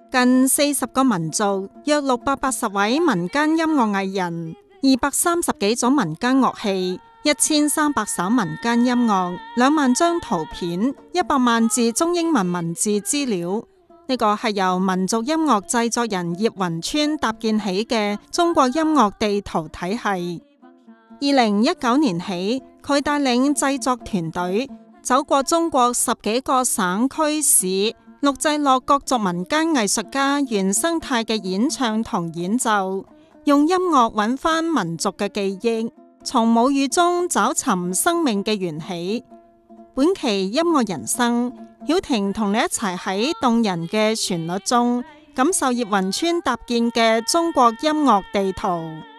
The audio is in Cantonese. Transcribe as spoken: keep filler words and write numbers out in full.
近四十個民族，約六百八十位民間音樂藝人，二百三十幾種民間樂器，一千三百首民間音樂，兩萬張圖片，一百萬字中英文文字資料。呢個係由民族音樂製作人葉雲川搭建起嘅中國音樂地圖體系。二零一九年起，佢帶領製作團隊走過中國十幾個省區市，錄製落各族民間藝術家原生態嘅演唱同演奏，用音樂揾返民族嘅記憶，從母語中找尋生命嘅緣起。本期音樂人生，曉婷同你一齊喺動人嘅旋律中，感受葉雲川搭建嘅中國音樂地圖。